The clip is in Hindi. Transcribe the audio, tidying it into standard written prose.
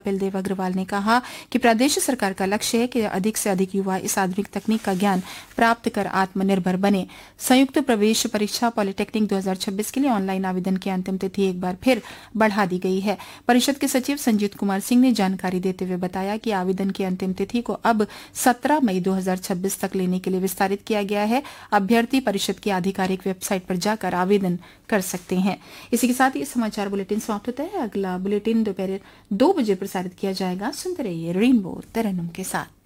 कपिलदेव अग्रवाल ने कहा कि प्रदेश सरकार का लक्ष्य है कि अधिक से अधिक युवा इस आधुनिक तकनीक का ज्ञान प्राप्त कर आत्मनिर्भर बने। संयुक्त प्रवेश परीक्षा पॉलिटेक्निक 2026 के लिए ऑनलाइन आवेदन की अंतिम तिथि एक बार फिर बढ़ा दी गई है। परिषद के सचिव संजीत कुमार सिंह ने जानकारी देते हुए बताया कि आवेदन की अंतिम तिथि को अब 17 मई 2026 तक लेने के लिए विस्तारित किया गया है। अभ्यर्थी परिषद की आधिकारिक वेबसाइट पर जाकर आवेदन कर सकते हैं। इसी के साथ ये समाचार बुलेटिन समाप्त होता है। अगला बुलेटिन दोपहर 2 बजे प्रसारित किया जाएगा। सुनते रहिए रेनबो तरन्नुम के साथ।